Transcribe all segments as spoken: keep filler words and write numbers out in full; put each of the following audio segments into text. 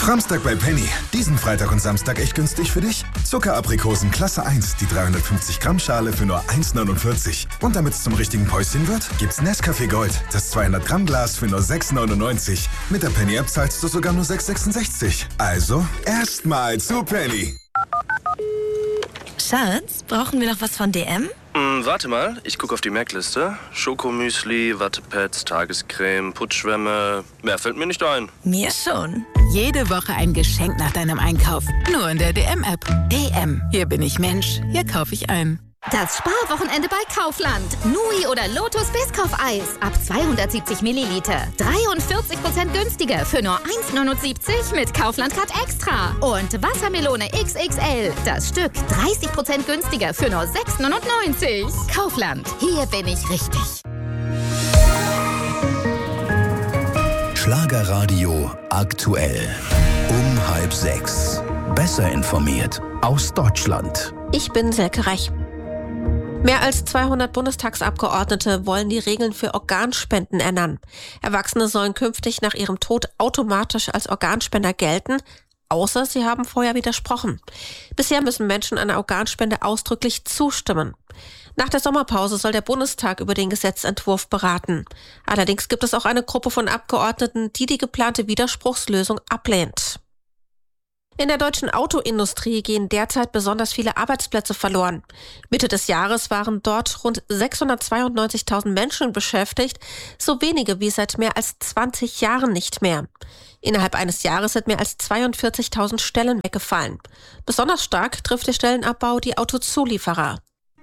Framstag bei Penny. Diesen Freitag und Samstag echt günstig für dich. Zuckeraprikosen Klasse eins, die dreihundertfünfzig Gramm Schale für nur eins neunundvierzig. Und damit es zum richtigen Päuschen wird, gibt's Nescafé Gold, das zweihundert Gramm Glas für nur sechs neunundneunzig. Mit der Penny-App zahlst du sogar nur sechs sechsundsechzig. Also, erstmal zu Penny. Schatz, brauchen wir noch was von D M? Hm, warte mal, ich gucke auf die Merkliste. Schokomüsli, Wattepads, Tagescreme, Putzschwämme. Mehr fällt mir nicht ein. Mir schon. Jede Woche ein Geschenk nach deinem Einkauf. Nur in der D M-App. D M. Hier bin ich Mensch. Hier kaufe ich ein. Das Sparwochenende bei Kaufland. Nui oder Lotus Biscoff-Eis. Ab zweihundertsiebzig Milliliter. dreiundvierzig Prozent günstiger für nur eins neunundsiebzig mit Kaufland Card Extra. Und Wassermelone X X L. Das Stück dreißig Prozent günstiger für nur sechs neunundneunzig. Kaufland. Hier bin ich richtig. Schlagerradio aktuell. Um halb sechs. Besser informiert aus Deutschland. Ich bin Silke Reich. Mehr als zweihundert Bundestagsabgeordnete wollen die Regeln für Organspenden ändern. Erwachsene sollen künftig nach ihrem Tod automatisch als Organspender gelten, außer sie haben vorher widersprochen. Bisher müssen Menschen einer Organspende ausdrücklich zustimmen. Nach der Sommerpause soll der Bundestag über den Gesetzentwurf beraten. Allerdings gibt es auch eine Gruppe von Abgeordneten, die die geplante Widerspruchslösung ablehnt. In der deutschen Autoindustrie gehen derzeit besonders viele Arbeitsplätze verloren. Mitte des Jahres waren dort rund sechshundertzweiundneunzigtausend Menschen beschäftigt, so wenige wie seit mehr als zwanzig Jahren nicht mehr. Innerhalb eines Jahres sind mehr als zweiundvierzigtausend Stellen weggefallen. Besonders stark trifft der Stellenabbau die Autozulieferer.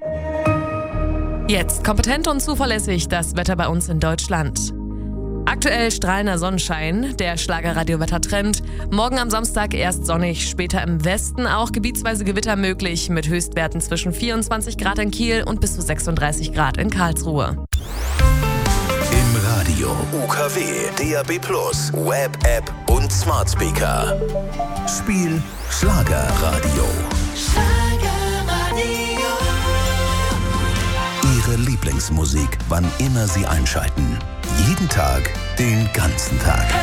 Jetzt kompetent und zuverlässig das Wetter bei uns in Deutschland. Aktuell strahlender Sonnenschein, der Schlagerradio-Wettertrend. Morgen am Samstag erst sonnig, später im Westen auch gebietsweise Gewitter möglich mit Höchstwerten zwischen vierundzwanzig Grad in Kiel und bis zu sechsunddreißig Grad in Karlsruhe. Im Radio U K W, D A B plus, Web, App und Smart Speaker. Spiel Schlagerradio. Schlagerradio. Ihre Lieblingsmusik, wann immer Sie einschalten. Jeden Tag, den ganzen Tag.